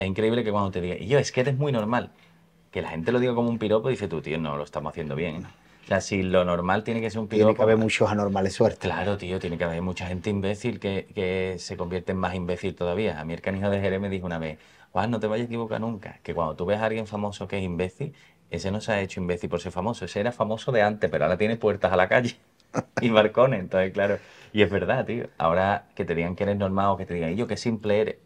Es increíble que cuando te diga, y yo, es que eres muy normal, que la gente lo diga como un piropo, dice tú, tío, no lo estamos haciendo bien, ¿eh? O sea, si lo normal tiene que ser un Tiene que piropo, haber muchos anormales sueltos. claro, tío, tiene que haber mucha gente imbécil que se convierte en más imbécil todavía. A mí el canijo de Jerez me dijo una vez, Juan, no te vayas a equivocar nunca, que cuando tú ves a alguien famoso que es imbécil, ese no se ha hecho imbécil por ser famoso, ese era famoso de antes, pero ahora tiene puertas a la calle y balcones, entonces claro, y es verdad, tío, ahora que te digan que eres normal o que te digan, y yo qué simple eres,